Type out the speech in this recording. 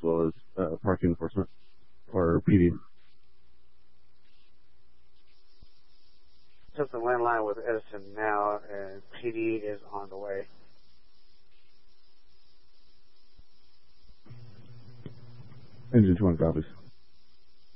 well as parking enforcement or PD. Just the landline with Edison now, and PD is on the way. Engine 2 copies.